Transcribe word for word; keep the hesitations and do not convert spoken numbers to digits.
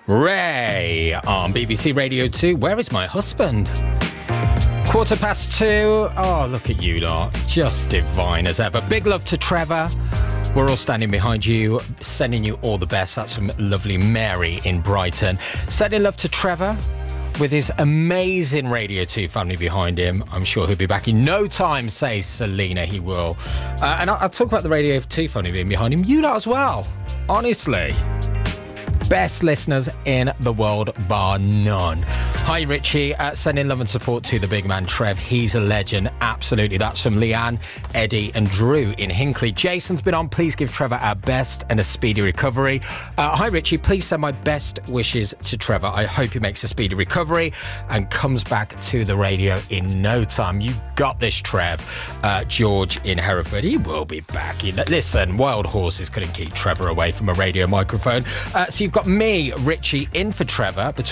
Ray on B B C Radio two. Where is my husband? Quarter past two. Oh, look at you lot. Just divine as ever. Big love to Trevor. We're all standing behind you, sending you all the best. That's from lovely Mary in Brighton. Sending love to Trevor with his amazing Radio two family behind him. I'm sure he'll be back in no time, says Selena. He will. Uh, and I'll, I'll talk about the Radio two family being behind him. You lot as well. Honestly. Best listeners in the world, bar none. Hi, Richie. Uh, sending love and support to the big man, Trev. He's a legend. Absolutely. That's from Leanne, Eddie and Drew in Hinckley. Jason's been on. Please give Trevor our best and a speedy recovery. Uh, hi, Richie. Please send my best wishes to Trevor. I hope he makes a speedy recovery and comes back to the radio in no time. You got this, Trev. Uh, George in Hereford. He will be back. You know, listen, wild horses couldn't keep Trevor away from a radio microphone. Uh, so you've got me, Richie, in for Trevor between